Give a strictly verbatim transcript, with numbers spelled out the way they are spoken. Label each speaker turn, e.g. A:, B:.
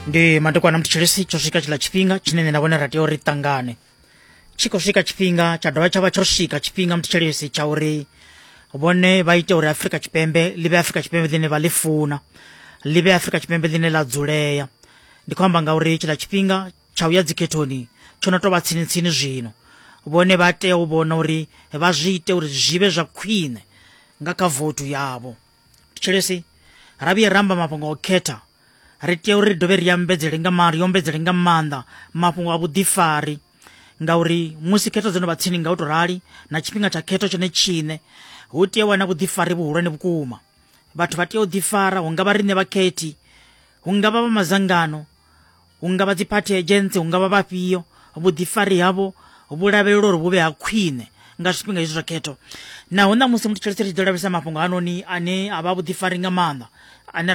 A: Ndi madokwana mtichelesi choshika chila chipinga chinene na wana radio ritangane. Chiko shika chipinga cha dawa chava choshika chipinga mtichelesi cha uri wone vaite uri Afrika chipembe libe Afrika chipembe dhine valifuna libe Afrika chipembe dhine la dzuleya. Ndikwamba nga uri chila chipinga cha uyazi ketoni chona toba tsini tsini zhino wone vate ubona uri vazite uri jive za kwine nga kavotu yavo mtichelesi rabi ramba mapongo oketa rite uri doveri yambedzele nga mari yombedzele nga manda mapungo abudifari nga uri musi keto zino batsini nga utorali na chipinga cha keto chone chine utie wana budifari buhurane bukuma batu batie udifara ungaba rine baketi ungaba bamazangano ungaba zipati agency ungaba bapiyo budifari yabo ubulabelo rubube akwine nga chipinga izo keto na ona musi mtu chelese dira bisa mapungo anoni ane ababu difari nga manda